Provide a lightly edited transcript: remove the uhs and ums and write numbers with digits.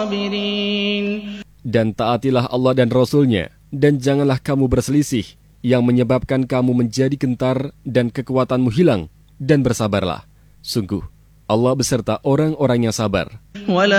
Dan taatilah Allah dan Rasul-Nya, dan janganlah kamu berselisih, yang menyebabkan kamu menjadi gentar dan kekuatanmu hilang, dan bersabarlah. Sungguh, Allah beserta orang-orang yang sabar.